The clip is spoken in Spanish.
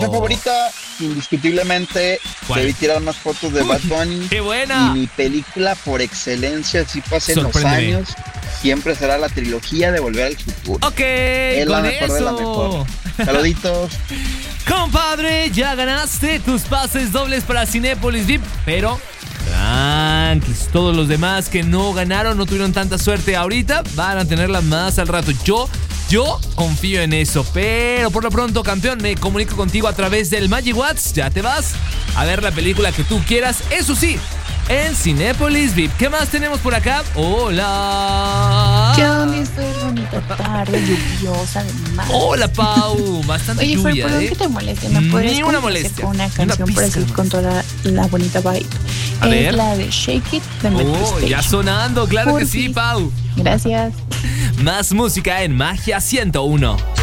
favorita, indiscutiblemente, debí tirar más fotos de Bad Bunny. ¡Qué buena! Y mi película por excelencia, si pasen los Sorpréndeme. años, siempre será la trilogía de Volver al Futuro. Ok, Es la con mejor de la mejor. Saluditos. Compadre, ya ganaste tus pases dobles para Cinépolis VIP, pero tranquilos, todos los demás que no ganaron, no tuvieron tanta suerte ahorita, van a tenerla más al rato. Yo confío en eso, pero por lo pronto, campeón, me comunico contigo a través del Magic Watts. Ya te vas a ver la película que tú quieras, eso sí, en Cinépolis VIP. ¿Qué más tenemos por acá? Hola. Yo me estoy bonita tarde, lluviosa de mar. Hola, Pau. Bastante Oye, lluvia, perdón que te moleste, ¿me puedes Ni una complacer molestia. con una Una canción para pizca seguir nomás. con toda la bonita vibe? A Es ver. la de Shake It de Metro Station. Ya sonando, claro que sí, Porfis. Pau. Gracias. Más música en Magia 101.